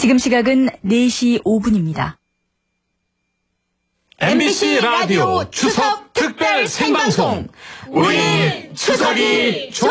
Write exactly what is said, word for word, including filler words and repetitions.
지금 시각은 네 시 오 분입니다. 엠비씨 라디오 추석 특별 생방송. 우리 추석이 좋아.